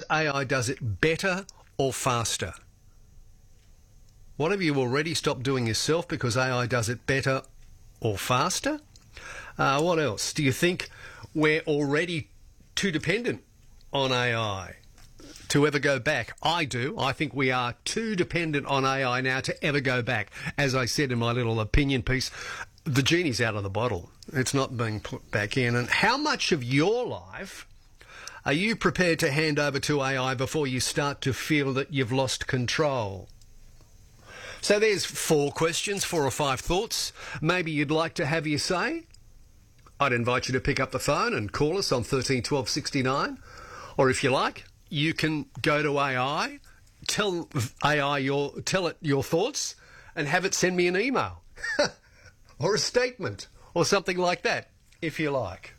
AI does it better or faster? What have you already stopped doing yourself because AI does it better or faster? What else? Do you think we're already too dependent on AI to ever go back? I do. I think we are too dependent on AI now to ever go back. As I said in my little opinion piece, the genie's out of the bottle. It's not being put back in. And how much of your life are you prepared to hand over to AI before you start to feel that you've lost control? So there's 4 questions, 4 or 5 thoughts. Maybe you'd like to have your say. I'd invite you to pick up the phone and call us on 13 12 69. Or if you like, you can go to AI, tell it your thoughts, and have it send me an email or a statement or something like that, if you like.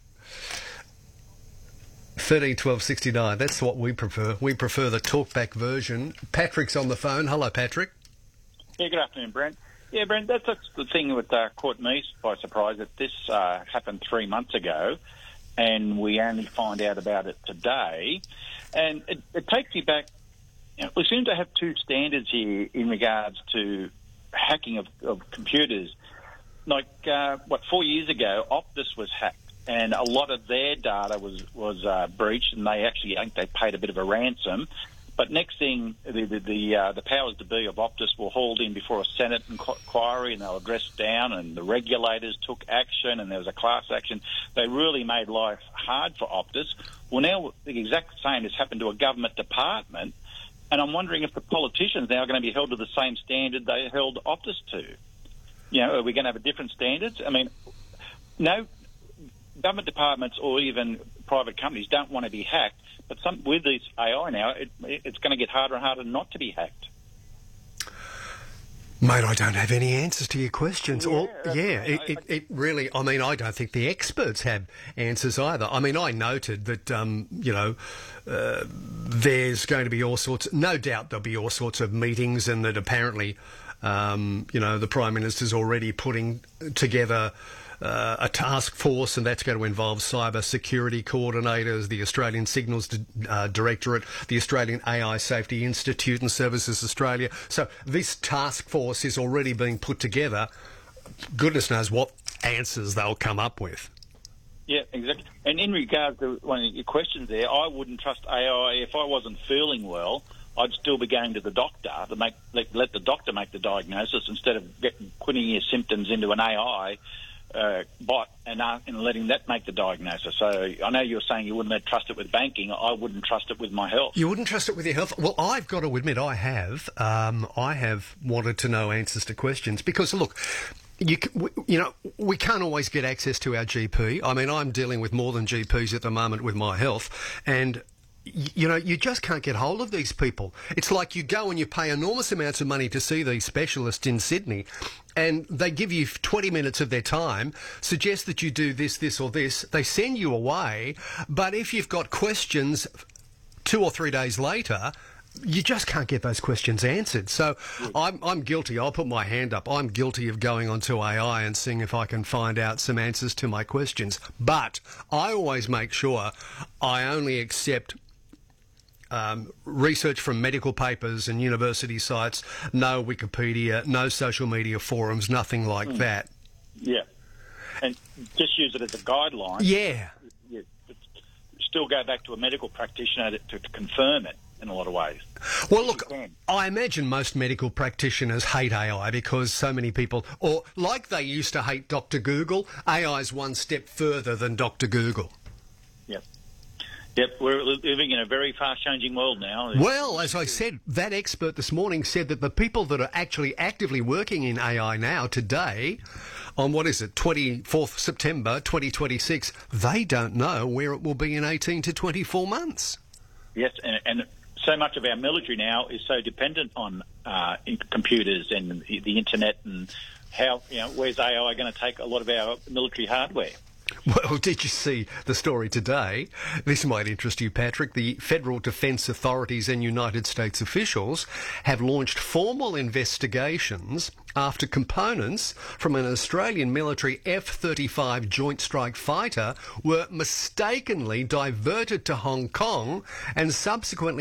13 12 69. That's what we prefer. We prefer the talkback version. Patrick's on the phone. Hello, Patrick. Yeah, good afternoon, Brent. Yeah, Brent, that's the thing that caught me by surprise, that this happened 3 months ago, and we only find out about it today. And it takes you back. You know, we seem to have 2 standards here in regards to hacking of computers. Like, 4 years ago, Optus was hacked, and a lot of their data was breached, and I think they paid a bit of a ransom. But next thing, the powers to be of Optus were hauled in before a Senate inquiry, and they were dressed down, and the regulators took action, and there was a class action. They really made life hard for Optus. Well, now the exact same has happened to a government department, and I'm wondering if the politicians now are going to be held to the same standard they held Optus to. You know, are we going to have a different standards? I mean, no government departments or even private companies don't want to be hacked. But with this AI now, it's going to get harder and harder not to be hacked. Mate, I don't have any answers to your questions. It really, I mean, I don't think the experts have answers either. I mean, I noted that, there's going to be all sorts, no doubt there'll be all sorts of meetings, and that apparently, the Prime Minister's already putting together a task force, and that's going to involve cyber security coordinators, the Australian Signals Directorate, the Australian AI Safety Institute and Services Australia. So this task force is already being put together. Goodness knows what answers they'll come up with. Yeah, exactly. And in regards to one of your questions there, I wouldn't trust AI if I wasn't feeling well. I'd still be going to the doctor to let the doctor make the diagnosis instead of putting your symptoms into an AI bot and letting that make the diagnosis. So I know you're saying you wouldn't trust it with banking. I wouldn't trust it with my health. You wouldn't trust it with your health? Well, I've got to admit I have. I have wanted to know answers to questions because, look, we can't always get access to our GP. I mean, I'm dealing with more than GPs at the moment with my health, and you just can't get hold of these people. It's like you go and you pay enormous amounts of money to see these specialists in Sydney, and they give you 20 minutes of their time, suggest that you do this, this or this. They send you away, but if you've got questions 2 or 3 days later, you just can't get those questions answered. So I'm guilty. I'll put my hand up. I'm guilty of going onto AI and seeing if I can find out some answers to my questions. But I always make sure I only accept research from medical papers and university sites, no Wikipedia, no social media forums, nothing like that. Yeah. And just use it as a guideline. Yeah. Still go back to a medical practitioner to confirm it in a lot of ways. Well, look, I imagine most medical practitioners hate AI because so many people, or like they used to hate Dr. Google, AI's one step further than Dr. Google. Yep, we're living in a very fast-changing world now. Well, as I said, that expert this morning said that the people that are actually actively working in AI now today, on 24th September 2026, they don't know where it will be in 18 to 24 months. Yes, and so much of our military now is so dependent on computers and the internet, and how, where's AI going to take a lot of our military hardware? Well, did you see the story today? This might interest you, Patrick. The Federal Defence Authorities and United States officials have launched formal investigations after components from an Australian military F-35 Joint Strike Fighter were mistakenly diverted to Hong Kong and subsequently